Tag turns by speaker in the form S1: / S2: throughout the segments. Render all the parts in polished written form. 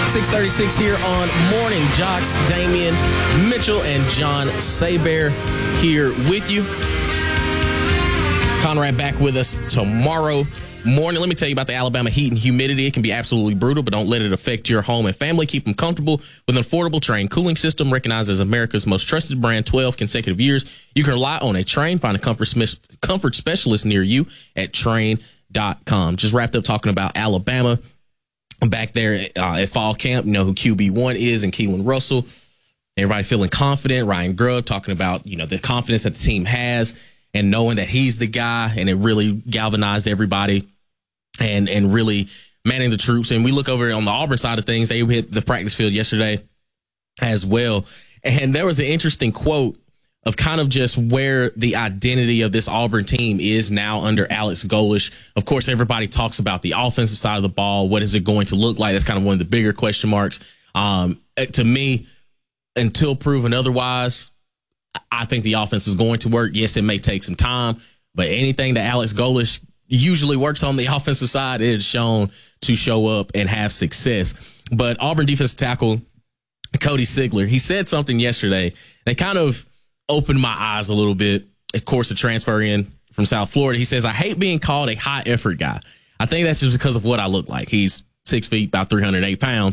S1: 6:36 here on Morning Jocks. Damian Mitchell and John Saber here with you. Conrad back with us tomorrow morning. Let me tell you about the Alabama heat and humidity. It can be absolutely brutal, but don't let it affect your home and family. Keep them comfortable with an affordable Trane cooling system recognized as America's most trusted brand 12 consecutive years. You can rely on a Trane. Find a comfort specialist near you at Trane.com. Just wrapped up talking about Alabama back there at fall camp. You know who QB1 is and Keelan Russell. Everybody feeling confident. Ryan Grubb talking about, the confidence that the team has and knowing that he's the guy, and it really galvanized everybody and really manning the troops. And we look over on the Auburn side of things. They hit the practice field yesterday as well. And there was an interesting quote of kind of just where the identity of this Auburn team is now under Alex Golesh. Of course, everybody talks about the offensive side of the ball. What is it going to look like? That's kind of one of the bigger question marks. To me, until proven otherwise, I think the offense is going to work. Yes, it may take some time, but anything that Alex Golesh usually works on the offensive side is shown to show up and have success. But Auburn defensive tackle Cody Sigler, he said something yesterday that kind of opened my eyes a little bit. Of course, the transfer in from South Florida. He says, I hate being called a high effort guy. I think that's just because of what I look like. He's 6 feet, about 308 pounds.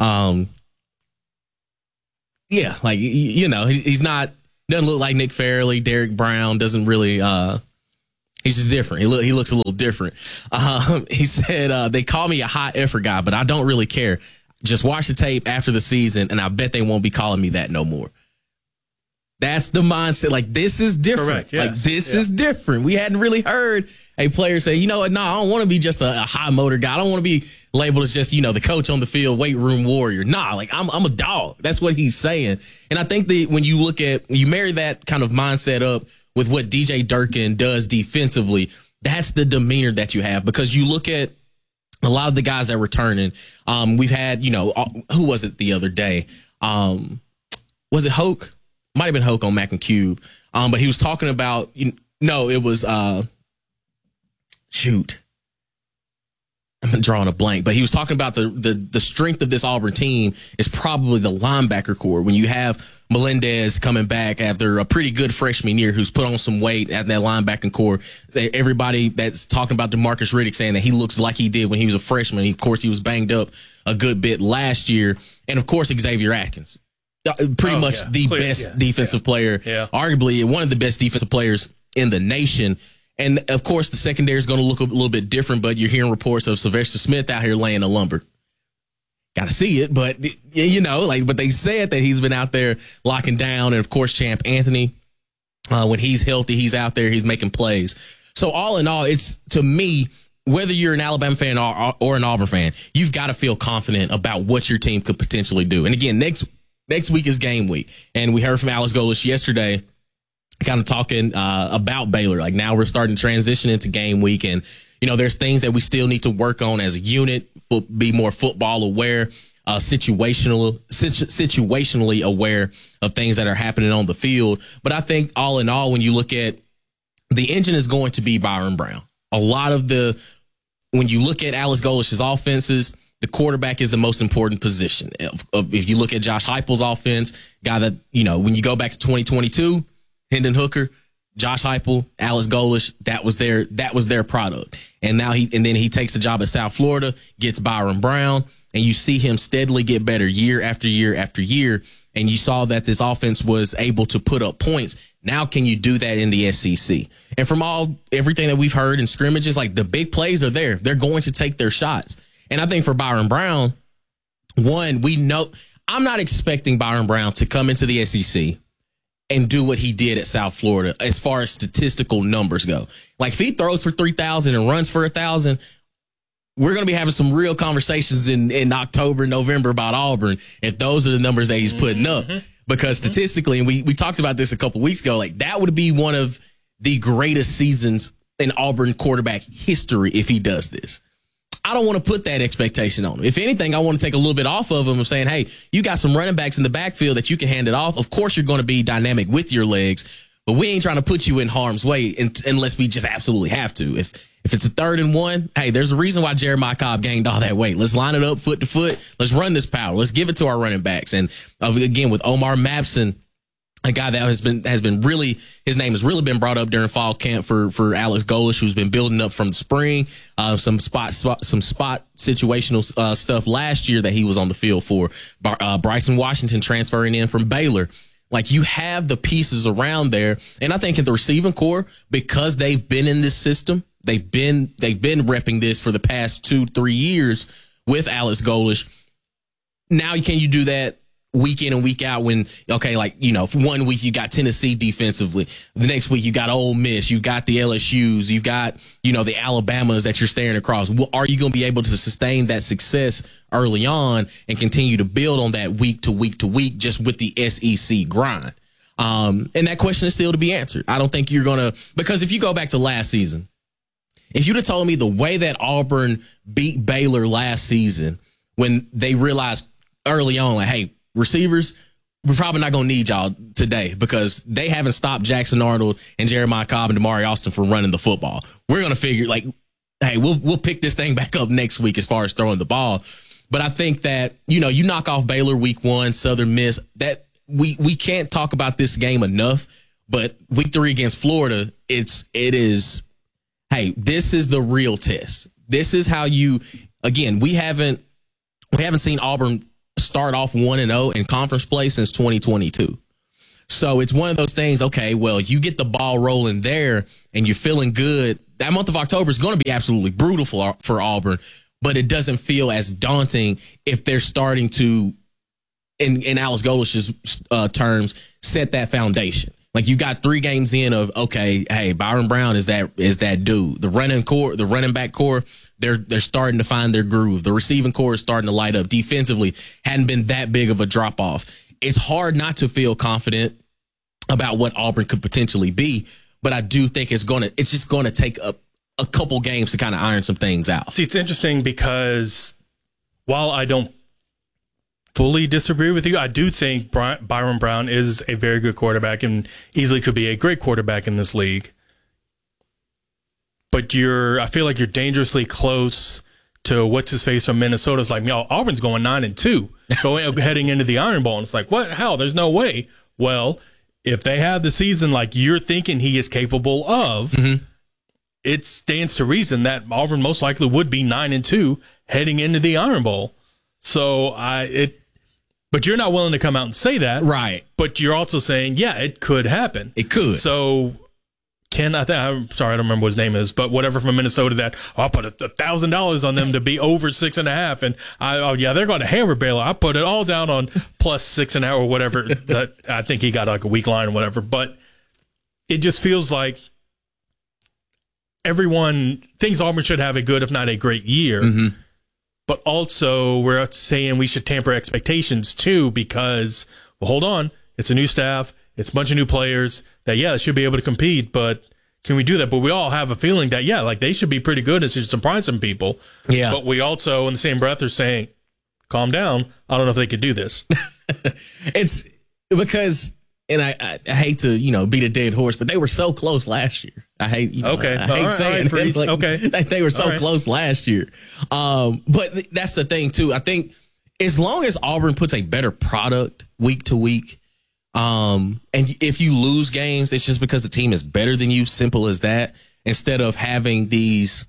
S1: He's not, doesn't look like Nick Fairley, Derek Brown, doesn't really, he's just different. He looks a little different. He said, they call me a high effort guy, but I don't really care. Just watch the tape after the season, and I bet they won't be calling me that no more. That's the mindset. Like, this is different.
S2: Correct, yes.
S1: Like, this is different. We hadn't really heard a player say, I don't want to be just a high motor guy. I don't want to be labeled as just, the coach on the field, weight room warrior. Nah, like, I'm a dog. That's what he's saying. And I think that when you look at, you marry that kind of mindset up with what DJ Durkin does defensively, that's the demeanor that you have. Because you look at a lot of the guys that are returning. We've had, who was it the other day? Was it Hoke? Might have been Hoke on Mac and Cube. But he was talking about, it was, I'm drawing a blank, but he was talking about the strength of this Auburn team is probably the linebacker core. When you have Melendez coming back after a pretty good freshman year who's put on some weight at that linebacking core, everybody that's talking about DeMarcus Riddick saying that he looks like he did when he was a freshman. Of course, he was banged up a good bit last year. And of course, Xavier Atkins. Pretty much the best defensive player, arguably one of the best defensive players in the nation. And, of course, the secondary is going to look a little bit different, but you're hearing reports of Sylvester Smith out here laying the lumber. Got to see it, but, but they said that he's been out there locking down. And, of course, Champ Anthony, when he's healthy, he's out there, he's making plays. So, all in all, it's, to me, whether you're an Alabama fan or an Auburn fan, you've got to feel confident about what your team could potentially do. And, again, next week is game week. And we heard from Alex Golesh yesterday kind of talking about Baylor. Like, now we're starting to transition into game week. And, there's things that we still need to work on as a unit, be more football aware, situationally aware of things that are happening on the field. But I think all in all, when you look at the engine is going to be Byron Brown. A lot of when you look at Alex Golesh's offenses, the quarterback is the most important position. If you look at Josh Heupel's offense, guy that, when you go back to 2022, Hendon Hooker, Josh Heupel, Alex Golesh, that was their product. And now then he takes the job at South Florida, gets Byron Brown, and you see him steadily get better year after year after year. And you saw that this offense was able to put up points. Now can you do that in the SEC? And from everything that we've heard in scrimmages, like, the big plays are there. They're going to take their shots. And I think for Byron Brown, we know I'm not expecting Byron Brown to come into the SEC and do what he did at South Florida as far as statistical numbers go. Like, if he throws for 3,000 and runs for 1,000, we're going to be having some real conversations in October, November about Auburn if those are the numbers that he's putting up. Because statistically, and we talked about this a couple weeks ago, like, that would be one of the greatest seasons in Auburn quarterback history if he does this. I don't want to put that expectation on him. If anything, I want to take a little bit off of him of saying, hey, you got some running backs in the backfield that you can hand it off. Of course, you're going to be dynamic with your legs, but we ain't trying to put you in harm's way unless we just absolutely have to. If it's a 3rd and 1, hey, there's a reason why Jeremiah Cobb gained all that weight. Let's line it up foot to foot. Let's run this power. Let's give it to our running backs. And again, with Omar Mapson, a guy that has been really, his name has really been brought up during fall camp for Alex Golesh, who's been building up from the spring, some spot situational stuff last year that he was on the field for. Bryson Washington transferring in from Baylor. Like, you have the pieces around there. And I think in the receiving core, because they've been in this system, they've been repping this for the past 2-3 years with Alex Golesh. Now, can you do that week in and week out when, okay, like, you know, for 1 week you got Tennessee defensively. The next week you got Ole Miss. You got the LSUs. You've got, you know, the Alabamas that you're staring across. Are you going to be able to sustain that success early on and continue to build on that week to week to week just with the SEC grind? And that question is still to be answered. I don't think you're going to, because if you go back to last season, if you'd have told me the way that Auburn beat Baylor last season, when they realized early on, like, hey, receivers, we're probably not going to need y'all today because they haven't stopped Jackson Arnold and Jeremiah Cobb and Damari Austin from running the football. We're going to figure, like, hey, we'll pick this thing back up next week as far as throwing the ball. But I think that, you know, you knock off Baylor week 1, Southern Miss, that we can't talk about this game enough. But week 3 against Florida, it is, hey, this is the real test. This is how you, again, we haven't seen Auburn start off 1-0 in conference play since 2022. So it's one of those things, okay, well, you get the ball rolling there and you're feeling good. That month of October is going to be absolutely brutal for Auburn, but it doesn't feel as daunting if they're starting to, in Alex Golesh's terms, set that foundation. Like, you got 3 games in of, okay, hey, Byron Brown is that dude. The running back core, they're starting to find their groove. The receiving core is starting to light up. Defensively, hadn't been that big of a drop off. It's hard not to feel confident about what Auburn could potentially be, but I do think it's just gonna take a couple games to kind of iron some things out.
S2: See, it's interesting because while I don't fully disagree with you, I do think Byron Brown is a very good quarterback and easily could be a great quarterback in this league. But I feel like you're dangerously close to what's his face from Minnesota. It's like, Auburn's going 9-2, heading into the Iron Bowl. And it's like, what? Hell, there's no way. Well, if they have the season like you're thinking he is capable of, it stands to reason that Auburn most likely would be 9-2 heading into the Iron Bowl. So but you're not willing to come out and say that.
S1: Right.
S2: But you're also saying, yeah, it could happen.
S1: It could.
S2: So I'm sorry, I don't remember what his name is, but whatever from Minnesota that I'll put $1,000 on them to be over 6.5. And they're going to hammer Baylor. I put it all down on plus 6.5 or whatever. That I think he got like a weak line or whatever. But it just feels like everyone thinks Auburn should have a good, if not a great year. But also, we're saying we should temper expectations, too, because, well, hold on, it's a new staff, it's a bunch of new players that, they should be able to compete, but can we do that? But we all have a feeling that, they should be pretty good and should surprise some people. Yeah. But we also, in the same breath, are saying, calm down, I don't know if they could do this.
S1: It's because, and I hate to, beat a dead horse, but they were so close last year. I hate saying it. Like, they were so close last year. But that's the thing, too. I think as long as Auburn puts a better product week to week, and if you lose games, it's just because the team is better than you. Simple as that. Instead of having these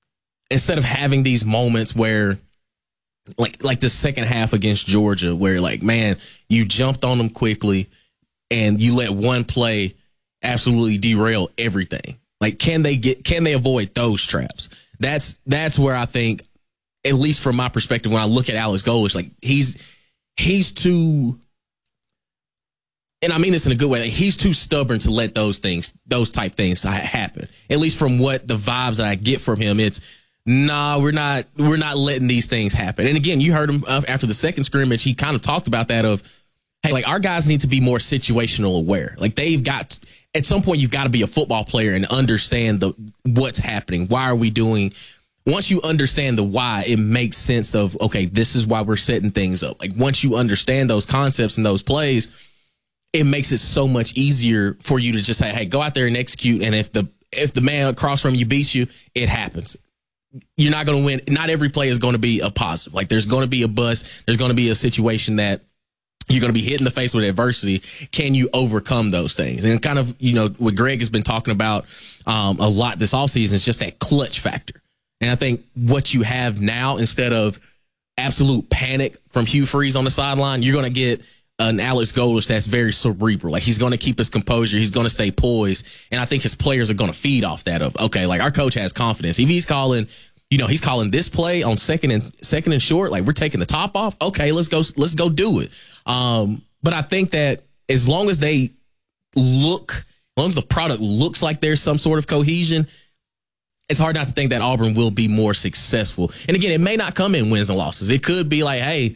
S1: moments where, like the second half against Georgia, where you jumped on them quickly and you let one play absolutely derail everything. Like, can they avoid those traps? That's where I think, at least from my perspective, when I look at Alex Golesh, like he's too, and I mean this in a good way, he's too stubborn to let those type things happen. At least from what the vibes that I get from him, it's, nah, we're not letting these things happen. And again, you heard him after the second scrimmage, he kind of talked about that of, hey, like, our guys need to be more situational aware. Like, at some point, you've got to be a football player and understand what's happening. Why are we doing? Once you understand the why, it makes sense of, okay, this is why we're setting things up. Like, once you understand those concepts and those plays, it makes it so much easier for you to just say, hey, go out there and execute. And if the man across from you beats you, it happens. You're not going to win. Not every play is going to be a positive. Like, there's going to be a bust. There's going to be a situation that you're going to be hit in the face with adversity. Can you overcome those things? And kind of, what Greg has been talking about a lot this offseason is just that clutch factor. And I think what you have now, instead of absolute panic from Hugh Freeze on the sideline, you're going to get an Alex Golesh that's very cerebral. Like, he's going to keep his composure. He's going to stay poised. And I think his players are going to feed off that of, okay, like, our coach has confidence. If he's calling, he's calling this play on second and short, like, we're taking the top off. Okay, let's go do it. But I think that as long as the product looks like there's some sort of cohesion, it's hard not to think that Auburn will be more successful. And again, it may not come in wins and losses. It could be like, hey,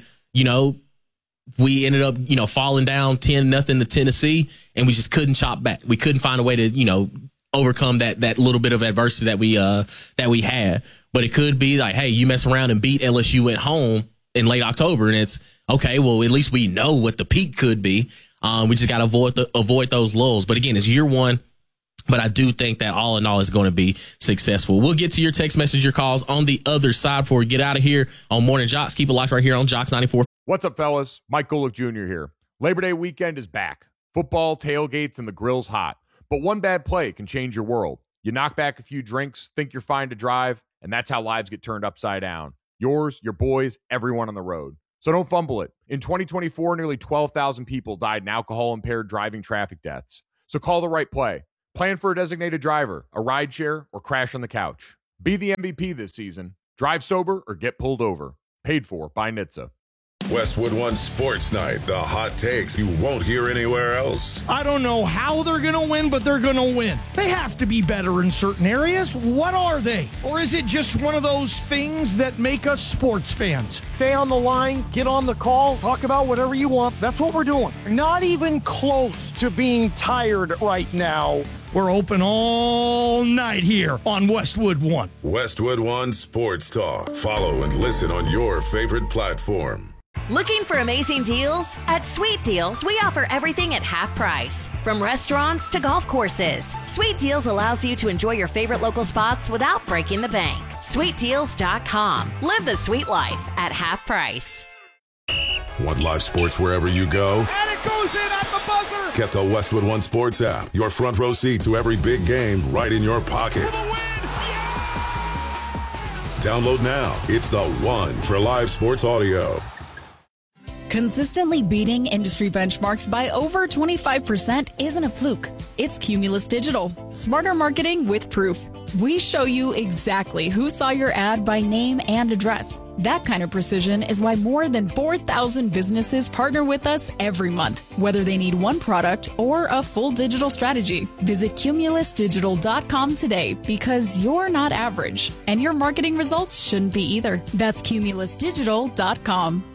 S1: we ended up, falling down 10-0 to Tennessee, and we just couldn't chop back. We couldn't find a way to, overcome that little bit of adversity that we had. But it could be like, hey, you mess around and beat LSU at home in late October, and it's okay. Well, at least we know what the peak could be. We just got to avoid those lulls. But again, it's year one. But I do think that all in all is going to be successful. We'll get to your text message, your calls on the other side before we get out of here on Morning Jocks. Keep it locked right here on Jocks 94.
S3: What's up, fellas? Mike Golick Jr. here. Labor Day weekend is back. Football, tailgates, and the grill's hot. But one bad play can change your world. You knock back a few drinks, think you're fine to drive, and that's how lives get turned upside down. Yours, your boys, everyone on the road. So don't fumble it. In 2024, nearly 12,000 people died in alcohol-impaired driving traffic deaths. So call the right play. Plan for a designated driver, a rideshare, or crash on the couch. Be the MVP this season. Drive sober or get pulled over. Paid for by NHTSA.
S4: Westwood One Sports Night. The hot takes you won't hear anywhere else.
S5: I don't know how they're going to win, but they're going to win. They have to be better in certain areas. What are they? Or is it just one of those things that make us sports fans?
S6: Stay on the line, get on the call, talk about whatever you want. That's what we're doing. Not even close to being tired right now.
S5: We're open all night here on Westwood One.
S4: Westwood One Sports Talk. Follow and listen on your favorite platform.
S7: Looking for amazing deals? At Sweet Deals, we offer everything at half price. From restaurants to golf courses, Sweet Deals allows you to enjoy your favorite local spots without breaking the bank. SweetDeals.com. Live the sweet life at half price.
S4: Want live sports wherever you go?
S6: And it goes in at the buzzer!
S4: Get the Westwood One Sports app. Your front row seat to every big game right in your pocket.
S6: For the win!
S4: Download now. It's the one for live sports audio.
S8: Consistently beating industry benchmarks by over 25% isn't a fluke. It's Cumulus Digital. Smarter marketing with proof. We show you exactly who saw your ad by name and address. That kind of precision is why more than 4,000 businesses partner with us every month, whether they need one product or a full digital strategy. Visit cumulusdigital.com today because you're not average, and your marketing results shouldn't be either. That's cumulusdigital.com.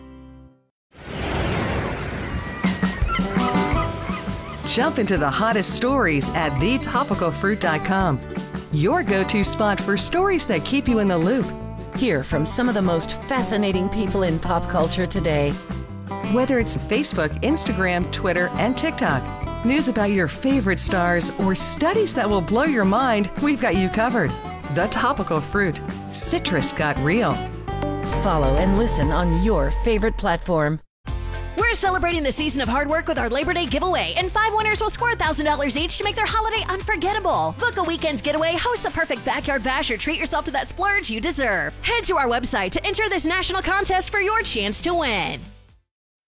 S9: Jump into the hottest stories at thetopicalfruit.com. Your go-to spot for stories that keep you in the loop.
S7: Hear from some of the most fascinating people in pop culture today.
S9: Whether it's Facebook, Instagram, Twitter, and TikTok, news about your favorite stars, or studies that will blow your mind, we've got you covered. The Topical Fruit. Citrus got real.
S7: Follow and listen on your favorite platform. We're celebrating the season of hard work with our Labor Day giveaway, and 5 winners will score $1,000 each to make their holiday unforgettable. Book a weekend getaway, host the perfect backyard bash, or treat yourself to that splurge you deserve. Head to our website to enter this national contest for your chance to win.